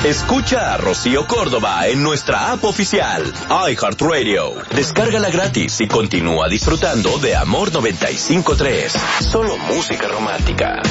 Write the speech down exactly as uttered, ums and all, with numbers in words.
Escucha a Rocío Córdoba en nuestra app oficial, iHeartRadio. Descárgala gratis y continúa disfrutando de Amor noventa y cinco punto tres. Solo música romántica.